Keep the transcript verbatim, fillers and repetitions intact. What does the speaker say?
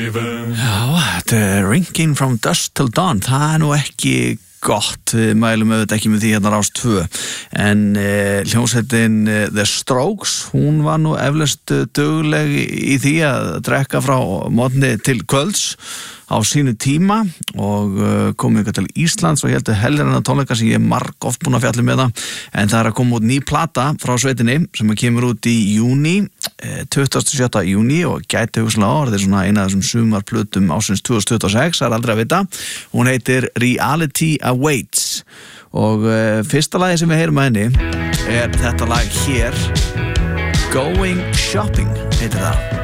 Já, þetta er Ringing from Dusk till Dawn, það er nú ekki gott, við mælum auðvitað ekki með því hérna Rás tvö, en eh, hljómsveitin eh, The Strokes, hún var nú eflaust eh, dugleg í því að drekka frá morgni til kvölds á sínu tíma og uh, komið ykkur til Íslands og heldur helgina tónleika sem ég er marg oft búin að fjalla með það, en það er að koma út ný plata frá sveitinni sem kemur út í júní, eh, tuttugasta og sjötta júní og gæti hugsanlega orðið svona eina af þessum sumarplötum ásins tvö þúsund tuttugu og sex, það er aldrei að vita. Hún heitir Reality Awaits og uh, fyrsta lagi sem við heyrum að henni er þetta lag hér, Going Shopping heitir það.